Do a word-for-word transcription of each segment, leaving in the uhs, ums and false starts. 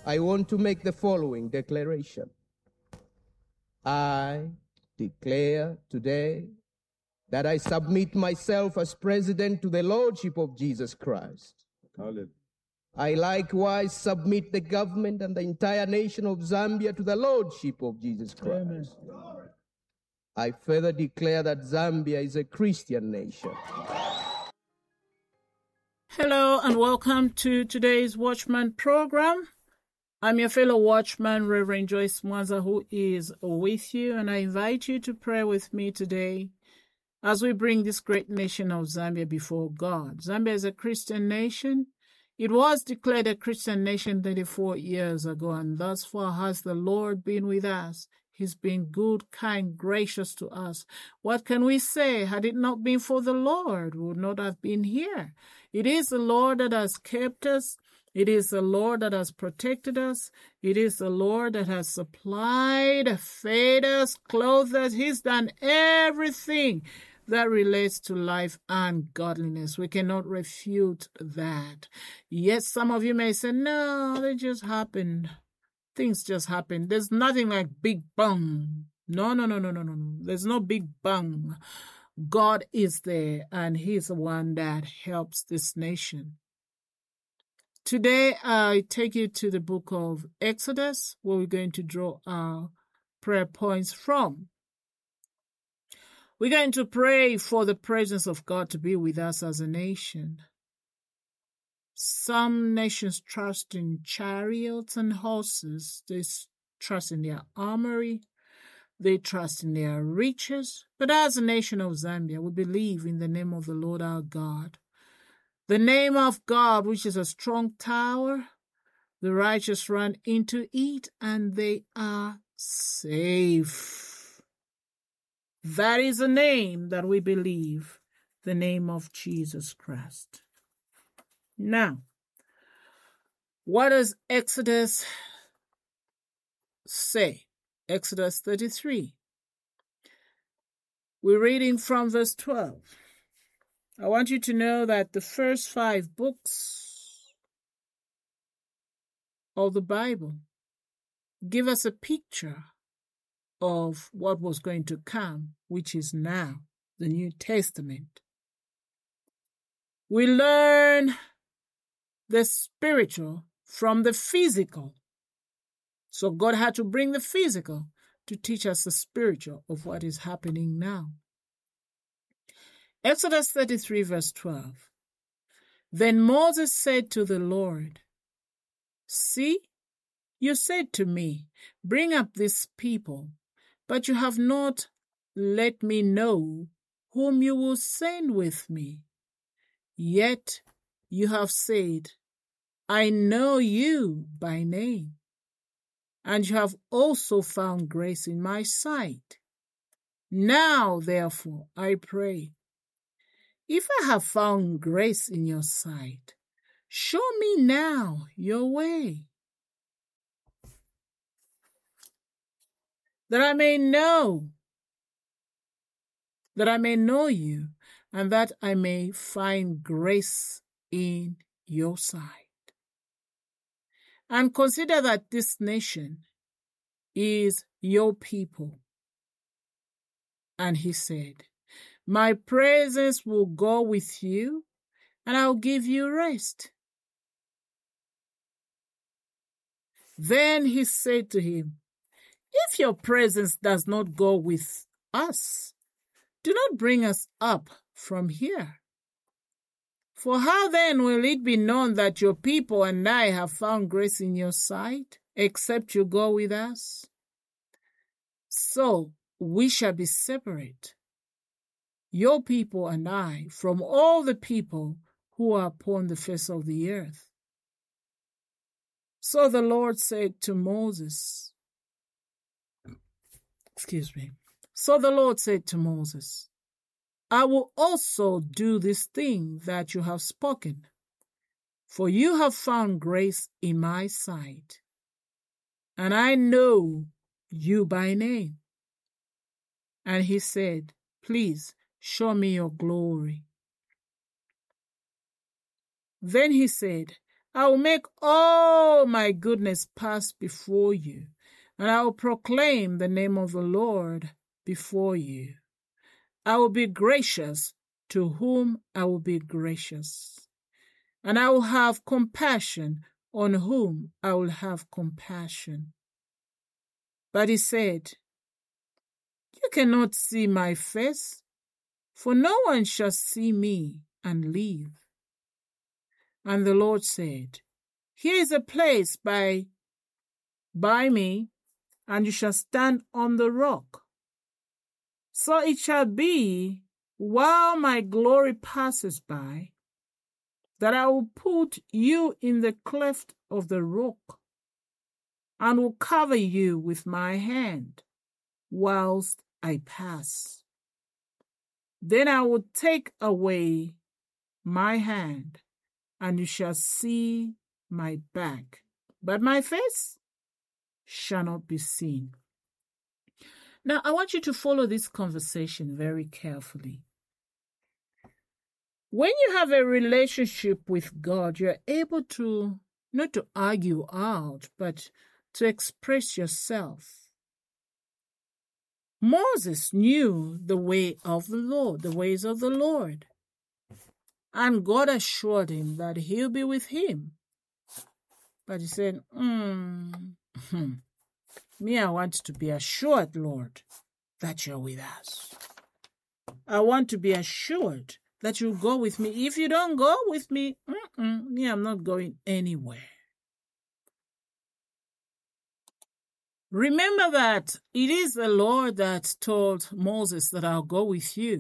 I want to make the following declaration. I declare today that I submit myself as president to the Lordship of Jesus Christ. Hallelujah. I likewise submit the government and the entire nation of Zambia to the Lordship of Jesus Christ. Amen. I further declare that Zambia is a Christian nation. Hello and welcome to today's Watchman program. I'm your fellow watchman, Reverend Joyce Mwanza, who is with you, and I invite you to pray with me today as we bring this great nation of Zambia before God. Zambia is a Christian nation. It was declared a Christian nation thirty-four years ago, and thus far has the Lord been with us. He's been good, kind, gracious to us. What can we say? Had it not been for the Lord, we would not have been here. It is the Lord that has kept us. It is the Lord that has protected us. It is the Lord that has supplied, fed us, clothed us. He's done everything that relates to life and godliness. We cannot refute that. Yes, some of you may say, no, they just happened. Things just happen. There's nothing like big bang. No, no, no, no, no, no, no. There's no big bang. God is there, and He's the one that helps this nation. Today, I take you to the book of Exodus, where we're going to draw our prayer points from. We're going to pray for the presence of God to be with us as a nation. Some nations trust in chariots and horses. They trust in their armory. They trust in their riches. But as a nation of Zambia, we believe in the name of the Lord our God. The name of God, which is a strong tower. The righteous run into it, and they are safe. That is a name that we believe, the name of Jesus Christ. Now, what does Exodus say? Exodus thirty-three. We're reading from verse twelve. I want you to know that the first five books of the Bible give us a picture of what was going to come, which is now the New Testament. We learn the spiritual from the physical. So God had to bring the physical to teach us the spiritual of what is happening now. Exodus thirty-three, verse twelve. Then Moses said to the Lord, "See, you said to me, bring up this people, but you have not let me know whom you will send with me. Yet you have said, I know you by name, and you have also found grace in my sight. Now, therefore, I pray, if I have found grace in your sight, show me now your way, that I may know, that I may know you, and that I may find grace in your sight. And consider that this nation is your people." And he said, "My presence will go with you, and I'll give you rest." Then he said to him, "If your presence does not go with us, do not bring us up from here. For how then will it be known that your people and I have found grace in your sight, except you go with us? So we shall be separate, your people and I, from all the people who are upon the face of the earth." So the Lord said to Moses, excuse me, so the Lord said to Moses, "I will also do this thing that you have spoken, for you have found grace in my sight, and I know you by name." And he said, "Please show me your glory." Then he said, I will make all my goodness pass before you, and I will proclaim the name of the Lord before you. I will be gracious to whom I will be gracious, and I will have compassion on whom I will have compassion. But he said, You cannot see my face, for no one shall see me and live. And the Lord said, Here is a place by, by me, and you shall stand on the rock. So it shall be, while my glory passes by, that I will put you in the cleft of the rock, and will cover you with my hand, whilst I pass. Then I will take away my hand, and you shall see my back, but my face shall not be seen. Now, I want you to follow this conversation very carefully. When you have a relationship with God, you're able to, not to argue out, but to express yourself. Moses knew the way of the Lord, the ways of the Lord. And God assured him that he'll be with him. But he said, mm, me, I want to be assured, Lord, that you're with us. I want to be assured that you'll go with me. If you don't go with me, mm-mm, me, I'm not going anywhere. Remember that it is the Lord that told Moses that I'll go with you.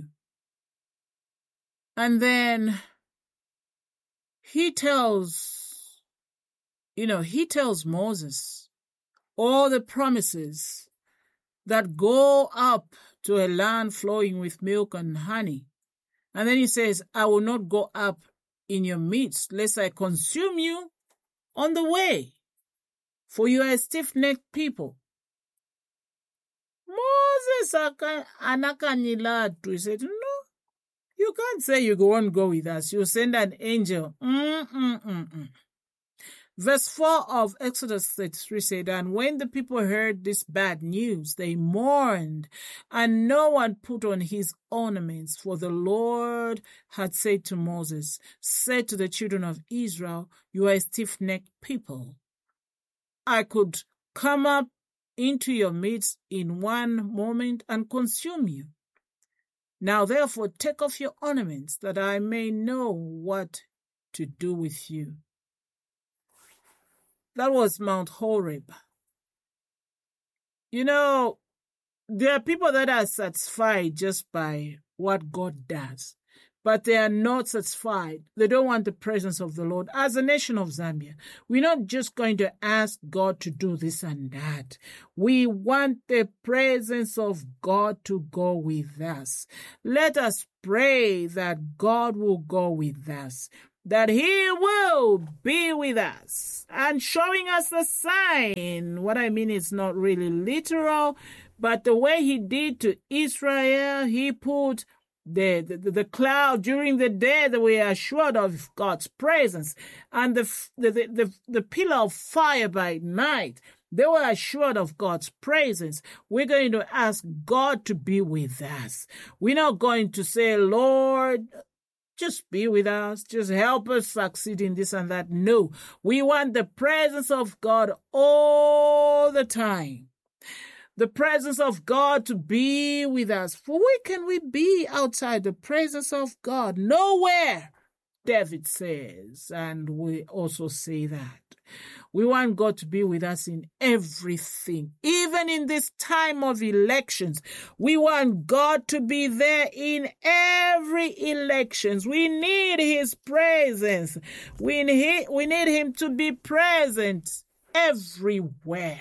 And then he tells, you know, he tells Moses all the promises that go up to a land flowing with milk and honey. And then he says, I will not go up in your midst, lest I consume you on the way, for you are a stiff-necked people. Moses anakanilatu, he said, no, you can't say you won't go with us. You send an angel. Mm-mm-mm-mm. Verse four of Exodus thirty-three said, And when the people heard this bad news, they mourned, and no one put on his ornaments, for the Lord had said to Moses, Say to the children of Israel, You are a stiff-necked people. I could come up into your midst in one moment and consume you. Now therefore take off your ornaments, that I may know what to do with you. That was Mount Horeb. You know, there are people that are satisfied just by what God does, but they are not satisfied. They don't want the presence of the Lord. As a nation of Zambia, we're not just going to ask God to do this and that. We want the presence of God to go with us. Let us pray that God will go with us, that he will be with us and showing us the sign. What I mean is not really literal, but the way he did to Israel, he put the, the, the cloud during the day that we are assured of God's presence, and the, the, the, the, the pillar of fire by night. They were assured of God's presence. We're going to ask God to be with us. We're not going to say, Lord, just be with us. Just help us succeed in this and that. No, we want the presence of God all the time. The presence of God to be with us. For where can we be outside the presence of God? Nowhere, David says, and we also say that. We want God to be with us in everything. Even in this time of elections, we want God to be there in every elections. We need his presence. We need, we need him to be present everywhere.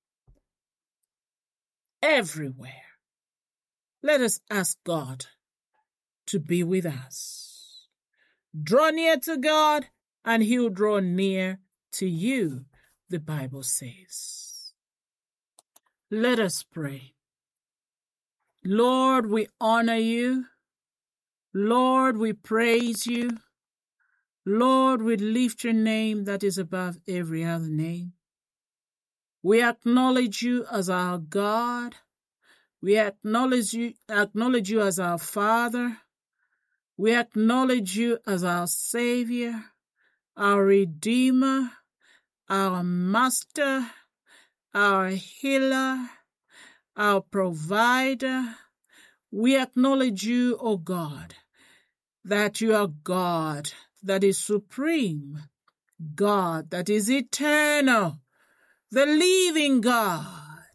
Everywhere. Let us ask God to be with us. Draw near to God, and he will draw near to you, the Bible says. Let us pray. Lord, we honor you. Lord, we praise you. Lord, we lift your name that is above every other name. We acknowledge you as our God. We acknowledge you, acknowledge you as our Father. We acknowledge you as our Savior, our Redeemer, our Master, our Healer, our Provider. We acknowledge you, O God, that you are God that is supreme, God that is eternal, the living God.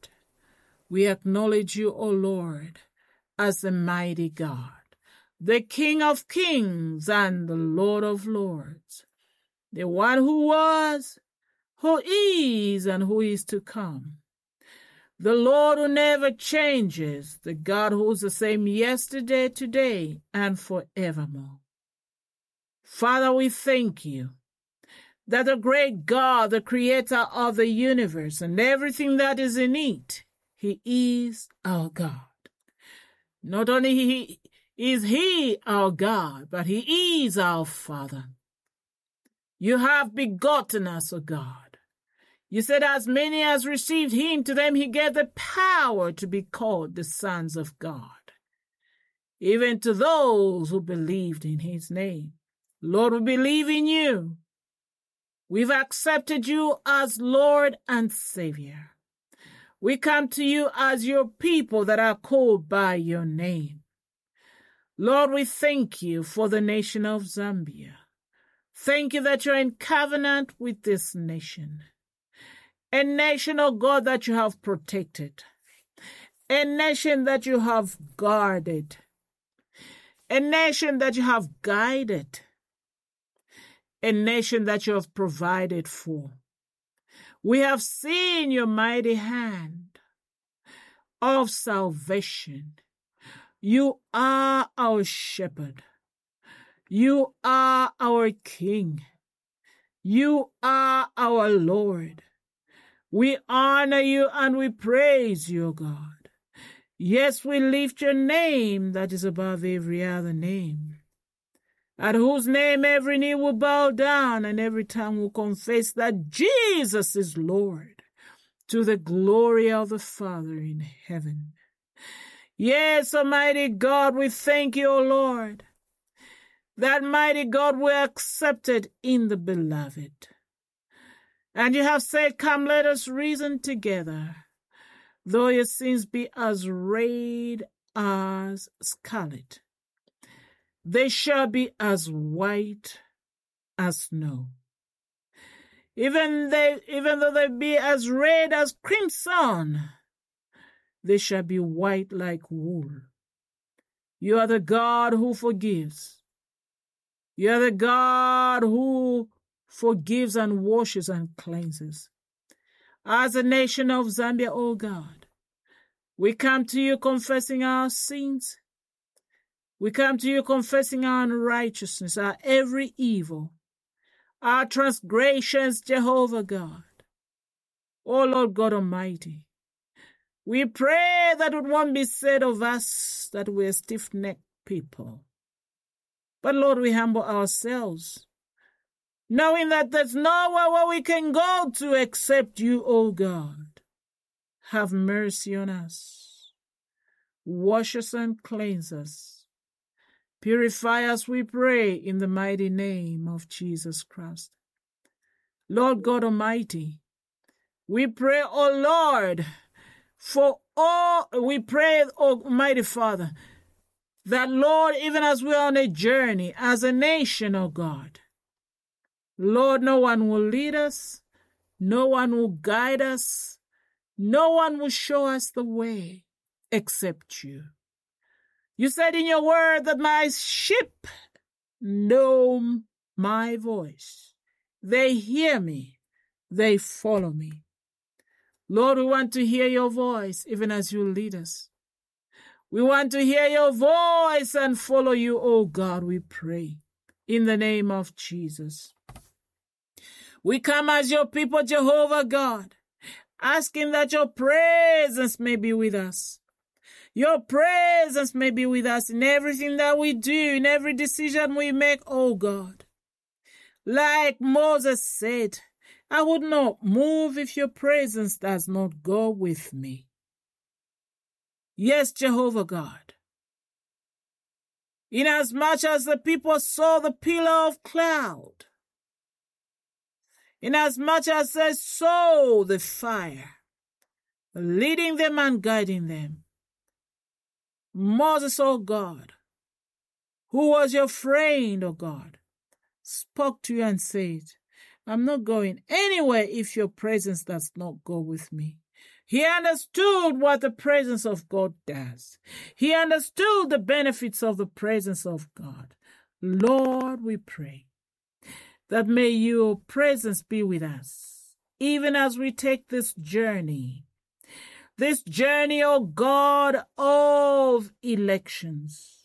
We acknowledge you, O Lord, as the mighty God, the King of kings and the Lord of lords, the one who was, who is, and who is to come, the Lord who never changes, the God who is the same yesterday, today, and forevermore. Father, we thank you that the great God, the creator of the universe and everything that is in it, he is our God. Not only he, is he our God, but he is our Father. You have begotten us, O God. You said, as many as received him, to them he gave the power to be called the sons of God, even to those who believed in his name. Lord, we believe in you. We've accepted you as Lord and Savior. We come to you as your people that are called by your name. Lord, we thank you for the nation of Zambia. Thank you that you're in covenant with this nation. A nation, oh God, that you have protected. A nation that you have guarded. A nation that you have guided. A nation that you have provided for. We have seen your mighty hand of salvation. You are our shepherd. You are our King. You are our Lord. We honor you and we praise you, God. Yes, we lift your name that is above every other name, at whose name every knee will bow down and every tongue will confess that Jesus is Lord, to the glory of the Father in heaven. Yes, Almighty God, we thank you, O Lord, that mighty God we are accepted in the beloved. And you have said, come, let us reason together. Though your sins be as red as scarlet, they shall be as white as snow. Even they, even though they be as red as crimson, they shall be white like wool. You are the God who forgives. You are the God who forgives and washes and cleanses. As a nation of Zambia, O God, we come to you confessing our sins. We come to you confessing our unrighteousness, our every evil, our transgressions, Jehovah God. O Lord God Almighty, we pray that it won't be said of us that we're stiff-necked people. But Lord, we humble ourselves, knowing that there's nowhere where we can go to except you, O God. Have mercy on us. Wash us and cleanse us. Purify us, we pray, in the mighty name of Jesus Christ. Lord God Almighty, we pray, O Lord, for all, we pray, Almighty Father, that, Lord, even as we are on a journey as a nation, O God, Lord, no one will lead us, no one will guide us, no one will show us the way except you. You said in your word that my sheep know my voice. They hear me, they follow me. Lord, we want to hear your voice even as you lead us. We want to hear your voice and follow you, oh God, we pray, in the name of Jesus. We come as your people, Jehovah God, asking that your presence may be with us. Your presence may be with us in everything that we do, in every decision we make, oh God. Like Moses said, I would not move if your presence does not go with me. Yes, Jehovah God. Inasmuch as the people saw the pillar of cloud, inasmuch as they saw the fire, leading them and guiding them, Moses, O God, who was your friend, O God, spoke to you and said, I'm not going anywhere if your presence does not go with me. He understood what the presence of God does. He understood the benefits of the presence of God. Lord, we pray that may your presence be with us, even as we take this journey. This journey, O God, of elections.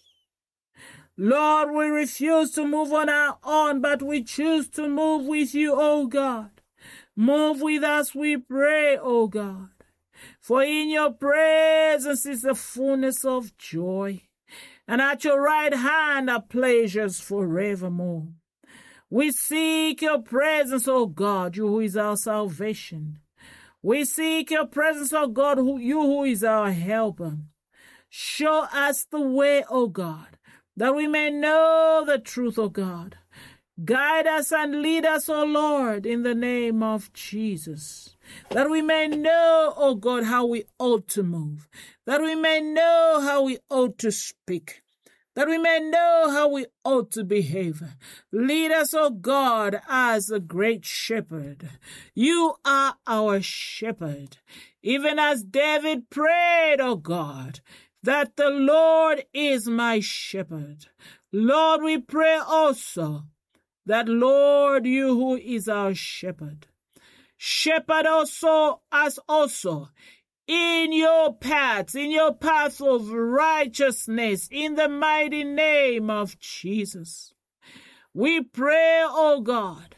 Lord, we refuse to move on our own, but we choose to move with you, O God. Move with us, we pray, O God. For in your presence is the fullness of joy, and at your right hand are pleasures forevermore. We seek your presence, O God, you who is our salvation. We seek your presence, O God, who, you who is our helper. Show us the way, O God, that we may know the truth, O God. Guide us and lead us, O Lord, in the name of Jesus. That we may know, O God, how we ought to move. That we may know how we ought to speak. That we may know how we ought to behave. Lead us, O God, as a great shepherd. You are our shepherd. Even as David prayed, O God, that the Lord is my shepherd. Lord, we pray also that, Lord, you who is our shepherd, shepherd also us also in your paths, in your path of righteousness, in the mighty name of Jesus. We pray, O God,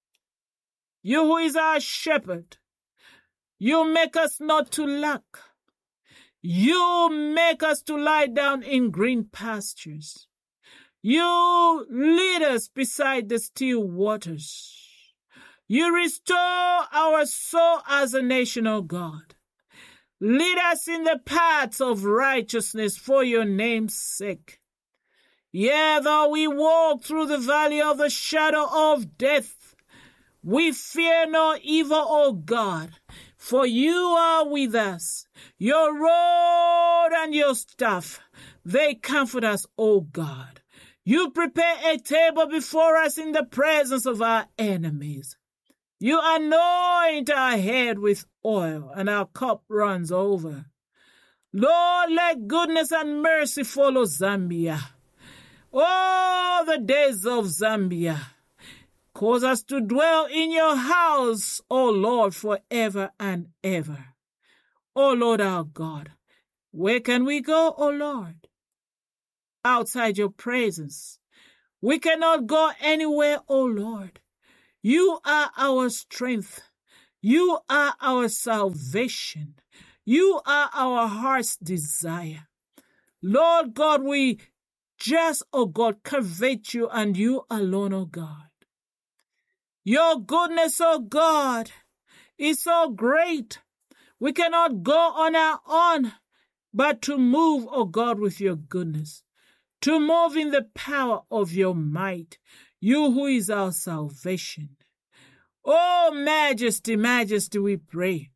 you who is our shepherd, you make us not to lack. You make us to lie down in green pastures. You lead us beside the still waters. You restore our soul as a nation, O God. Lead us in the paths of righteousness for your name's sake. Yea, though we walk through the valley of the shadow of death, we fear no evil, O God, for you are with us. Your rod and your staff, they comfort us, O God. You prepare a table before us in the presence of our enemies. You anoint our head with oil, and our cup runs over. Lord, let goodness and mercy follow Zambia. All the days of Zambia. Cause us to dwell in your house, O Lord, forever and ever. O Lord our God, where can we go, O Lord? Outside your presence. We cannot go anywhere, O Lord. You are our strength. You are our salvation. You are our heart's desire. Lord God, we just, O God, covet you and you alone, O God. Your goodness, O God, is so great. We cannot go on our own, but to move, O God, with your goodness. To move in the power of your might, you who is our salvation. Oh, majesty, majesty, we pray.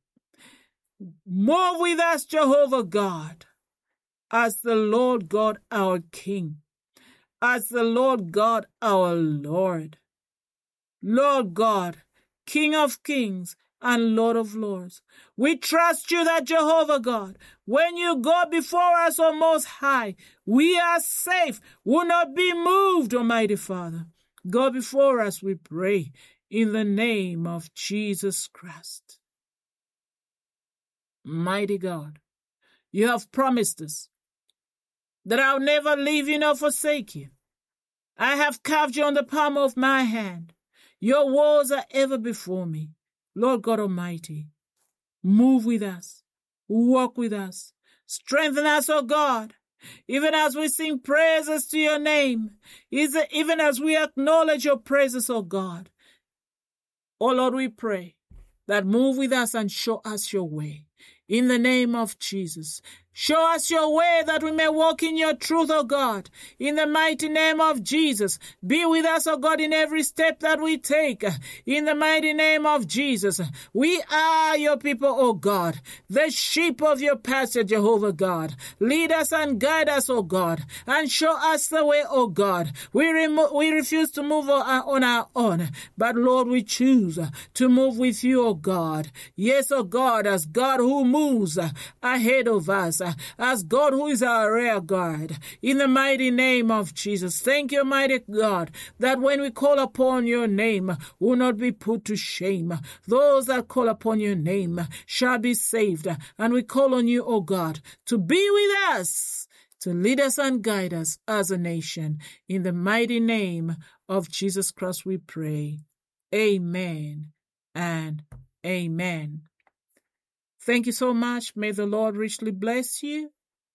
Move with us, Jehovah God, as the Lord God, our King, as the Lord God, our Lord. Lord God, King of kings and Lord of lords. We trust you that, Jehovah God, when you go before us, O Most High, we are safe, will not be moved, Almighty Father. Go before us, we pray, in the name of Jesus Christ. Mighty God, you have promised us that I'll never leave you nor forsake you. I have carved you on the palm of my hand. Your walls are ever before me. Lord God Almighty, move with us, walk with us, strengthen us, O God, even as we sing praises to your name, even as we acknowledge your praises, O God. O Lord, we pray that move with us and show us your way. In the name of Jesus, show us your way that we may walk in your truth, O God. In the mighty name of Jesus, be with us, O God, in every step that we take. In the mighty name of Jesus, we are your people, O God, the sheep of your pasture, Jehovah God. Lead us and guide us, O God, and show us the way, O God. We, remo- we refuse to move on our own, but Lord, we choose to move with you, O God. Yes, O God, as God who moves moves ahead of us, as God who is our rear guard. In the mighty name of Jesus, thank you, mighty God, that when we call upon your name, will not be put to shame. Those that call upon your name shall be saved. And we call on you, O God, to be with us, to lead us and guide us as a nation. In the mighty name of Jesus Christ we pray. Amen and amen. Thank you so much. May the Lord richly bless you.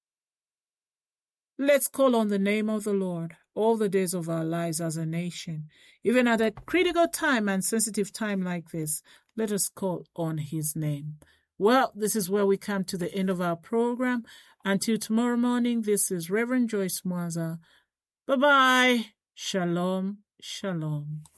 Let's call on the name of the Lord all the days of our lives as a nation. Even at a critical time and sensitive time like this, let us call on his name. Well, this is where we come to the end of our program. Until tomorrow morning, this is Reverend Joyce Mwanza. Bye-bye. Shalom, shalom.